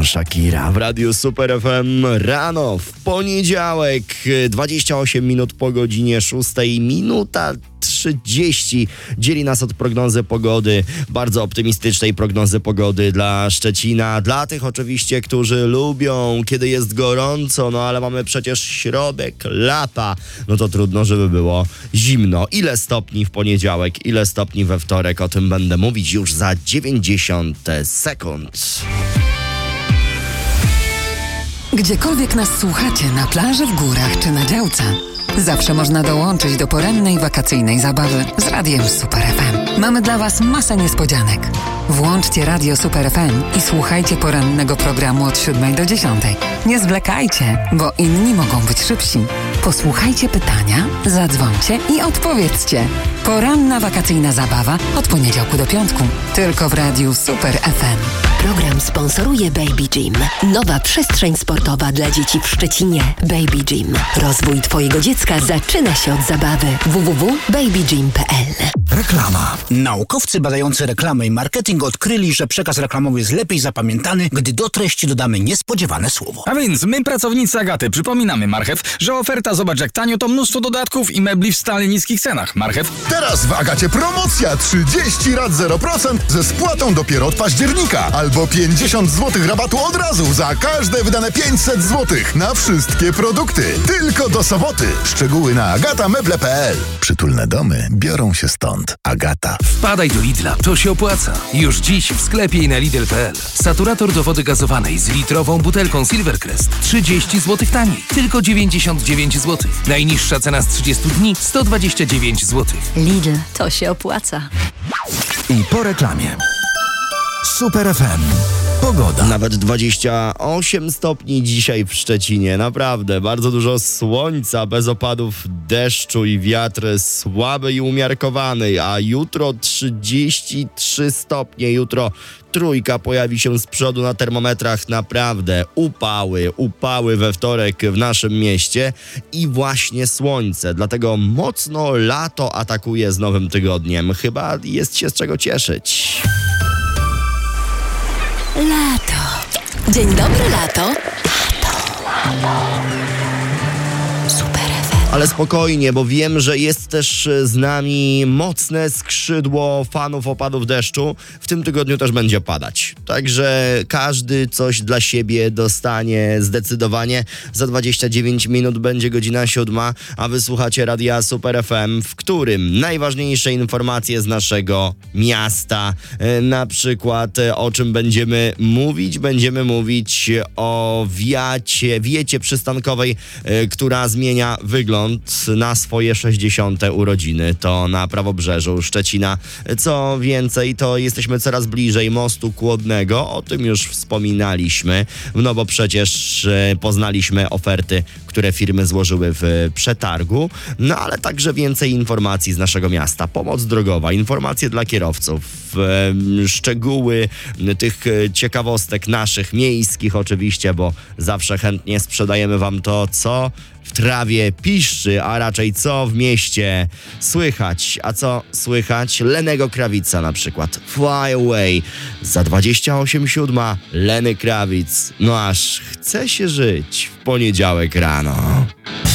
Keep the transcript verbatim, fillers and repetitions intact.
Shakira w Radiu Super F M rano w poniedziałek, dwadzieścia osiem minut po godzinie szóstej, minuta trzydzieści dzieli nas od prognozy pogody, bardzo optymistycznej prognozy pogody dla Szczecina, dla tych oczywiście, którzy lubią, kiedy jest gorąco, no ale mamy przecież środek lata, no to trudno, żeby było zimno. Ile stopni w poniedziałek, ile stopni we wtorek, o tym będę mówić już za dziewięćdziesiąt sekund. Gdziekolwiek nas słuchacie, na plaży, w górach czy na działce, zawsze można dołączyć do porannej wakacyjnej zabawy z Radiem Super F M. Mamy dla Was masę niespodzianek. Włączcie Radio Super F M i słuchajcie porannego programu od siódmej do dziesiątej. Nie zwlekajcie, bo inni mogą być szybsi. Posłuchajcie pytania, zadzwońcie i odpowiedzcie. Poranna wakacyjna zabawa od poniedziałku do piątku. Tylko w Radiu Super F M. Program sponsoruje Baby Gym. Nowa przestrzeń sportowa dla dzieci w Szczecinie. Baby Gym. Rozwój Twojego dziecka zaczyna się od zabawy. w w w kropka baby gym kropka p l. Reklama. Naukowcy badający reklamę i marketing odkryli, że przekaz reklamowy jest lepiej zapamiętany, gdy do treści dodamy niespodziewane słowo. A więc my, pracownicy Agaty, przypominamy, Marchew, że oferta Zobacz jak tanio to mnóstwo dodatków i mebli w stale niskich cenach. Marchew. Teraz w Agacie promocja trzydzieści rat zero procent ze spłatą dopiero od października. Albo pięćdziesiąt złotych rabatu od razu za każde wydane pięćset złotych na wszystkie produkty. Tylko do soboty. Szczegóły na agata meble kropka p l. Przytulne domy biorą się stąd. Agata. Wpadaj do Lidla, to się opłaca. Już dziś w sklepie i na lidl kropka p l. Saturator do wody gazowanej z litrową butelką Silvercrest. trzydzieści złotych taniej. Tylko dziewięćdziesiąt dziewięć złotych. Najniższa cena z trzydziestu dni sto dwadzieścia dziewięć złotych. Lidl, to się opłaca. I po reklamie. Super F M. Pogoda. Nawet dwadzieścia osiem stopni dzisiaj w Szczecinie. Naprawdę, bardzo dużo słońca, bez opadów deszczu i wiatr słaby i umiarkowany. A jutro trzydzieści trzy stopnie. Jutro trójka pojawi się z przodu na termometrach. Naprawdę upały, upały we wtorek w naszym mieście i właśnie słońce. Dlatego mocno lato atakuje z nowym tygodniem. Chyba jest się z czego cieszyć. Lato. Dzień dobry, lato. Lato. Super F M. Ale spokojnie, bo wiem, że jest też z nami mocne skrzydło fanów opadów deszczu. W tym tygodniu też będzie padać. Także każdy coś dla siebie dostanie zdecydowanie. Za dwadzieścia dziewięć minut będzie godzina siódma, a wysłuchacie Radia Super F M, w którym najważniejsze informacje z naszego miasta. Na przykład o czym będziemy mówić? Będziemy mówić o wiacie, wiecie przystankowej, która zmienia wygląd na swoje sześćdziesiąte urodziny. To na prawobrzeżu Szczecina. Co więcej, to jesteśmy coraz bliżej mostu Kłodnego. O tym już wspominaliśmy, no bo przecież poznaliśmy oferty, które firmy złożyły w przetargu. No ale także więcej informacji z naszego miasta. Pomoc drogowa, informacje dla kierowców, szczegóły tych ciekawostek naszych, miejskich oczywiście, bo zawsze chętnie sprzedajemy wam to, co w trawie piszczy, a raczej co w mieście słychać. A co słychać? Lennego Krawica na przykład. Fly Away. Za dwadzieścia osiem siódma Lenny Krawic. No aż chce się żyć w poniedziałek rano.